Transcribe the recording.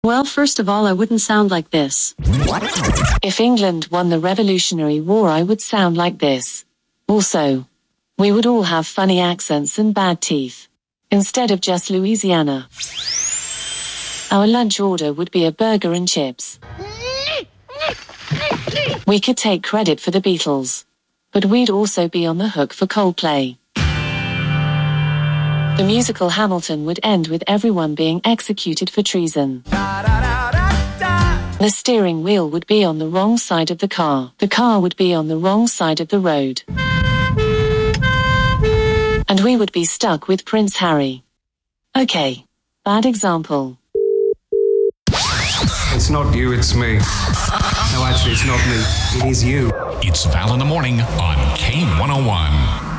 Well, first of all, I wouldn't sound like this. What? If England won the Revolutionary War, I would sound like this. Also, we would all have funny accents and bad teeth, instead of just Louisiana. Our lunch order would be a burger and chips. We could take credit for the Beatles, but we'd also be on the hook for Coldplay. The musical Hamilton would end with everyone being executed for treason. The steering wheel would be on the wrong side of the car. The car would be on the wrong side of the road. And we would be stuck with Prince Harry. Okay, bad example. It's not you, it's me. No, actually, it's not me. It is you. It's Val in the Morning on K101.